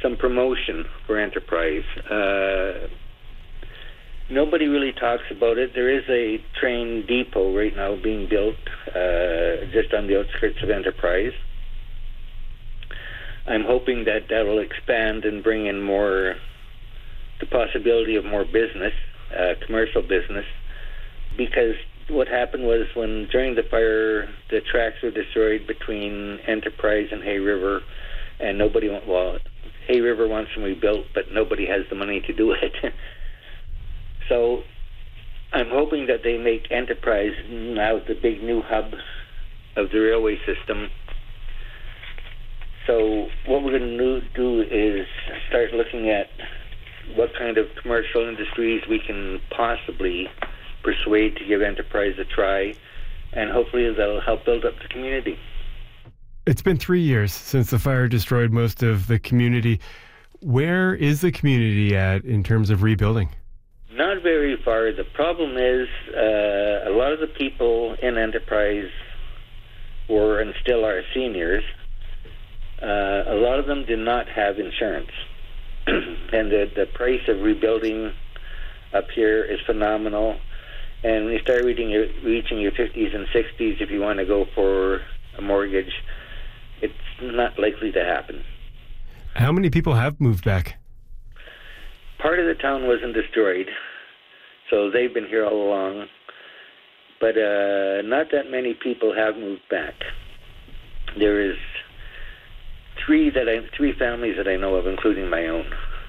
some promotion for Enterprise. Nobody really talks about it. There is a train depot right now being built just on the outskirts of Enterprise. I'm hoping that will expand and bring in the possibility of more business, commercial business, because what happened was during the fire, the tracks were destroyed between Enterprise and Hay River, and Hay River wants them rebuilt, but nobody has the money to do it. So I'm hoping that they make Enterprise now the big new hub of the railway system. So what we're going to do is start looking at what kind of commercial industries we can possibly persuade to give Enterprise a try, and hopefully that'll help build up the community. It's been 3 years since the fire destroyed most of the community. Where is the community at in terms of rebuilding? Not very far. The problem is a lot of the people in Enterprise were and still are seniors. A lot of them did not have insurance. And the price of rebuilding up here is phenomenal. And when you start reaching your 50s and 60s, if you want to go for a mortgage, it's not likely to happen. How many people have moved back? Part of the town wasn't destroyed, so they've been here all along. But not that many people have moved back. There is three families that I know of, including my own.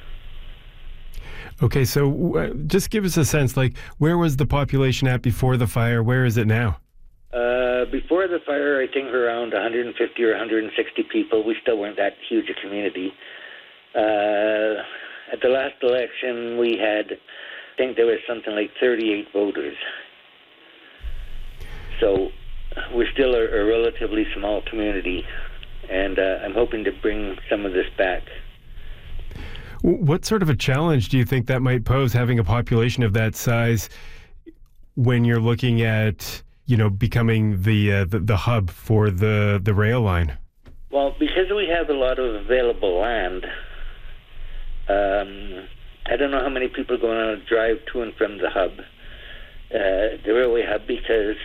Okay, so just give us a sense, where was the population at before the fire? Where is it now? Before the fire, I think around 150 or 160 people. We still weren't that huge a community. At the last election, we had, I think there was something like 38 voters. So we're still a relatively small community, and I'm hoping to bring some of this back. What sort of a challenge do you think that might pose, having a population of that size, when you're looking at, becoming the hub for the rail line? Well, because we have a lot of available land, I don't know how many people are going to drive to and from the hub, the railway hub, because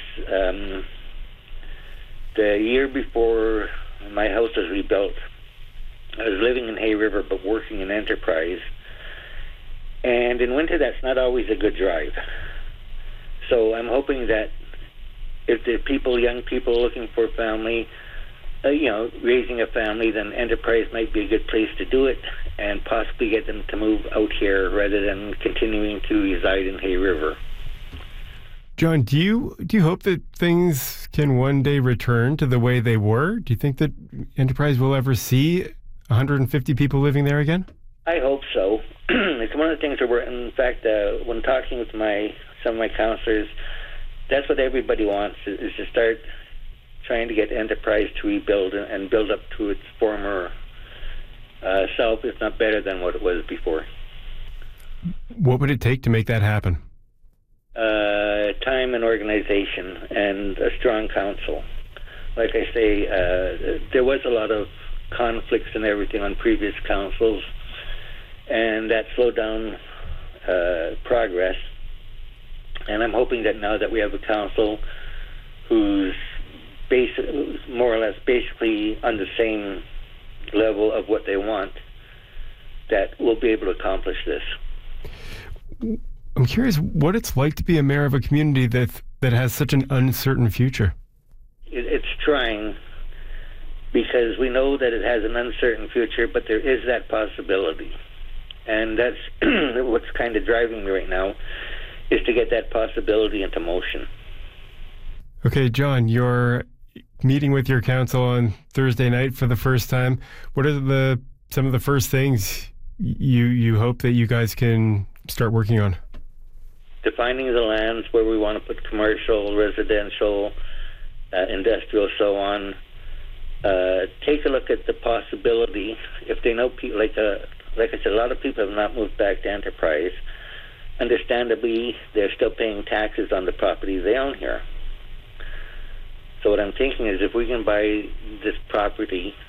the year before my house was rebuilt, I was living in Hay River but working in Enterprise. And in winter, that's not always a good drive. So I'm hoping that if there are young people looking for a family, raising a family, then Enterprise might be a good place to do it and possibly get them to move out here rather than continuing to reside in Hay River. John, do you hope that things can one day return to the way they were? Do you think that Enterprise will ever see 150 people living there again? I hope so. It's one of the things in fact, when talking with some of my counselors, that's what everybody wants, is to start trying to get Enterprise to rebuild and build up to its former self, if not better than what it was before. What would it take to make that happen? Time and organization and a strong council. Like I say, there was a lot of conflicts and everything on previous councils, and that slowed down progress. And I'm hoping that now that we have a council who's more or less basically on the same level of what they want, that we'll be able to accomplish this. I'm curious what it's like to be a mayor of a community that has such an uncertain future. It's trying, because we know that it has an uncertain future, but there is that possibility. And that's what's kind of driving me right now, is to get that possibility into motion. Okay, John, you're meeting with your council on Thursday night for the first time. What are some of the first things you hope that you guys can start working on? Defining the lands where we want to put commercial, residential, industrial, so on. Take a look at the possibility. If they know people, like I said, a lot of people have not moved back to Enterprise. Understandably, they're still paying taxes on the property they own here. So what I'm thinking is, if we can buy this property